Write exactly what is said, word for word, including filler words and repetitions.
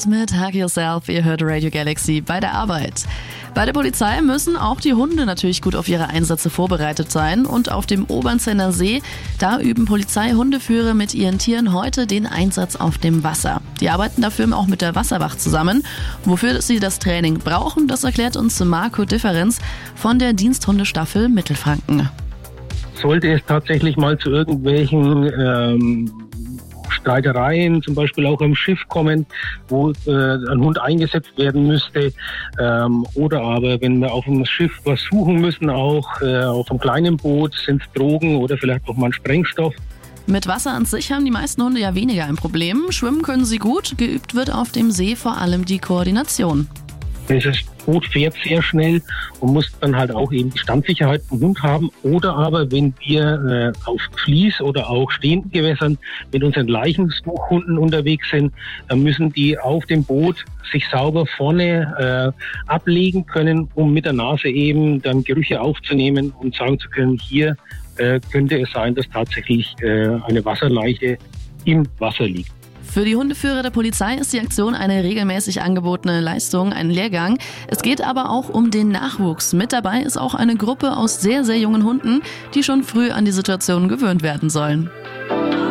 Sport mit Hug Yourself. Ihr hört Radio Galaxy bei der Arbeit. Bei der Polizei müssen auch die Hunde natürlich gut auf ihre Einsätze vorbereitet sein. Und auf dem Obernzenner See, da üben Polizei-Hundeführer mit ihren Tieren heute den Einsatz auf dem Wasser. Die arbeiten dafür auch mit der Wasserwacht zusammen. Wofür sie das Training brauchen, das erklärt uns Marco Differenz von der Diensthundestaffel Mittelfranken. Sollte es tatsächlich mal zu irgendwelchen ähm, Streitereien, zum Beispiel auch am Schiff kommen, wo äh, ein Hund eingesetzt werden müsste, ähm, oder aber wenn wir auf dem Schiff was suchen müssen, auch äh, auf einem kleinen Boot, sind es Drogen oder vielleicht auch mal ein Sprengstoff. Mit Wasser an sich haben die meisten Hunde ja weniger ein Problem. Schwimmen können sie gut, geübt wird auf dem See vor allem die Koordination. Das Boot fährt sehr schnell und muss dann halt auch eben die Standsicherheit vom Hund haben. Oder aber wenn wir äh, auf Fließ oder auch stehenden Gewässern mit unseren Leichensuchhunden unterwegs sind, dann müssen die auf dem Boot sich sauber vorne äh, ablegen können, um mit der Nase eben dann Gerüche aufzunehmen und sagen zu können, hier äh, könnte es sein, dass tatsächlich äh, eine Wasserleiche im Wasser liegt. Für die Hundeführer der Polizei ist die Aktion eine regelmäßig angebotene Leistung, ein Lehrgang. Es geht aber auch um den Nachwuchs. Mit dabei ist auch eine Gruppe aus sehr, sehr jungen Hunden, die schon früh an die Situation gewöhnt werden sollen.